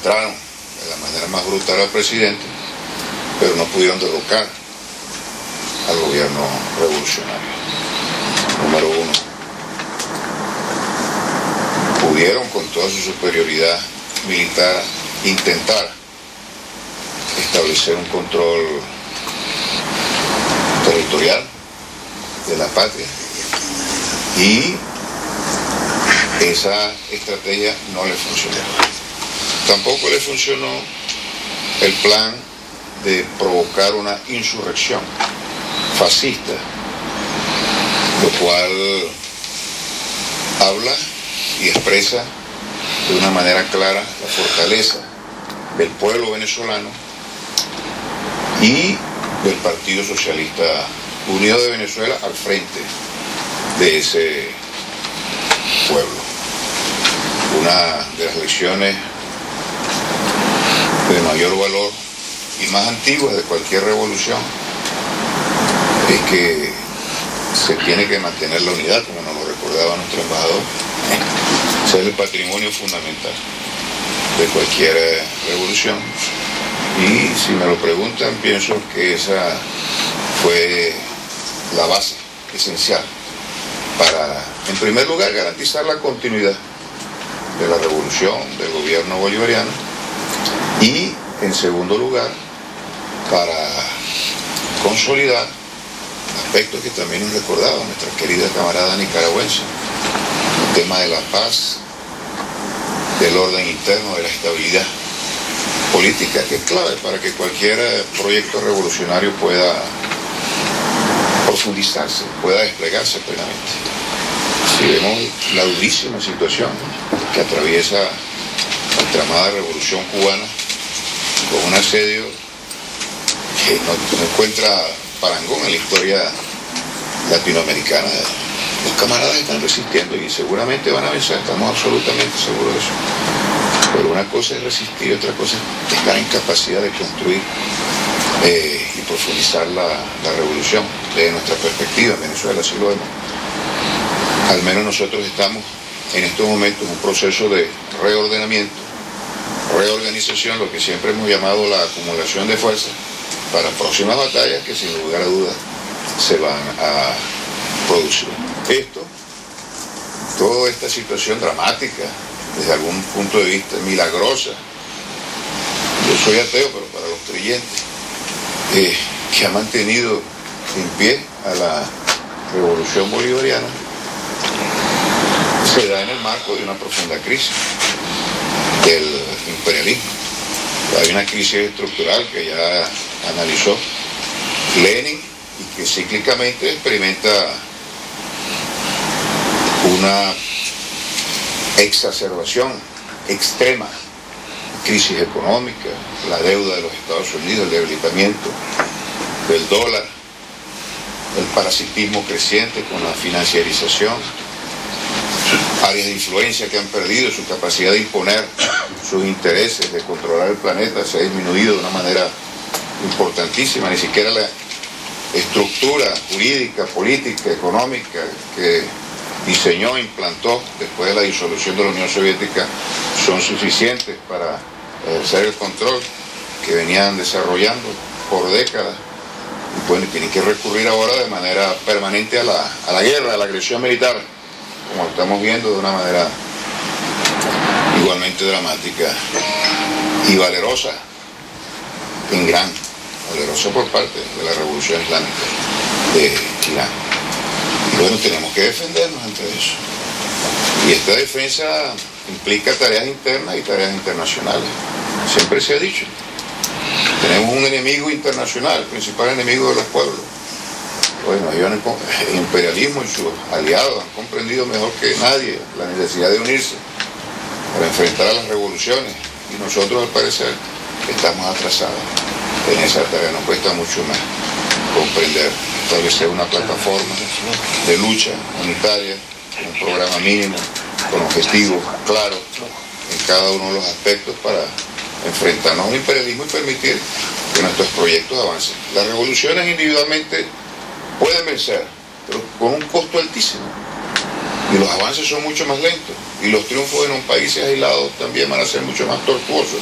secuestraron de la manera más brutal al presidente, pero no pudieron derrocar al gobierno revolucionario. Número uno, pudieron con toda su superioridad militar intentar establecer un control territorial de la patria, y esa estrategia no le funcionó. Tampoco le funcionó el plan de provocar una insurrección fascista, lo cual habla y expresa de una manera clara la fortaleza del pueblo venezolano y del Partido Socialista Unido de Venezuela al frente de ese pueblo. Una de las lecciones de mayor valor y más antiguas de cualquier revolución es que se tiene que mantener la unidad, como nos lo recordaba nuestro embajador. Ese es el patrimonio fundamental de cualquier revolución, y si me lo preguntan, pienso que esa fue la base esencial para, en primer lugar, garantizar la continuidad de la revolución, del gobierno bolivariano, y en segundo lugar, para consolidar aspectos que también nos recordaba nuestra querida camarada nicaragüense: el tema de la paz, del orden interno, de la estabilidad política, que es clave para que cualquier proyecto revolucionario pueda profundizarse, pueda desplegarse plenamente. Si vemos la durísima situación que atraviesa nuestra amada revolución cubana, con un asedio que no encuentra parangón en la historia latinoamericana, los camaradas están resistiendo y seguramente van a vencer, estamos absolutamente seguros de eso. Pero una cosa es resistir y otra cosa es estar en capacidad de construir y profundizar la revolución. Desde nuestra perspectiva en Venezuela, así lo vemos. Al menos nosotros estamos en estos momentos en un proceso de reordenamiento, reorganización, lo que siempre hemos llamado la acumulación de fuerzas para próximas batallas que sin lugar a dudas se van a producir. Toda esta situación dramática, desde algún punto de vista milagrosa, yo soy ateo, pero para los creyentes, que ha mantenido en pie a la revolución bolivariana, se da en el marco de una profunda crisis del imperialismo. Hay una crisis estructural que ya analizó Lenin y que cíclicamente experimenta una exacerbación extrema: crisis económica, la deuda de los Estados Unidos, el debilitamiento del dólar, el parasitismo creciente con la financiarización, áreas de influencia que han perdido su capacidad de imponer sus intereses, de controlar el planeta, se ha disminuido de una manera importantísima. Ni siquiera la estructura jurídica, política, económica que diseñó e implantó después de la disolución de la Unión Soviética son suficientes para ejercer el control que venían desarrollando por décadas. Y bueno, tienen que recurrir ahora de manera permanente a la guerra, a la agresión militar, como estamos viendo, de una manera igualmente dramática y valerosa, valerosa por parte de la Revolución Islámica de Irán. Y bueno, tenemos que defendernos ante eso. Y esta defensa implica tareas internas y tareas internacionales. Siempre se ha dicho, tenemos un enemigo internacional, el principal enemigo de los pueblos. Bueno, el imperialismo y sus aliados han comprendido mejor que nadie la necesidad de unirse para enfrentar a las revoluciones, y nosotros, al parecer, estamos atrasados en esa tarea. Nos cuesta mucho más comprender, establecer una plataforma de lucha unitaria, un programa mínimo, con objetivos claros en cada uno de los aspectos para enfrentarnos al imperialismo y permitir que nuestros proyectos avancen. Las revoluciones individualmente pueden vencer, pero con un costo altísimo, y los avances son mucho más lentos, y los triunfos en un país aislado también van a ser mucho más tortuosos.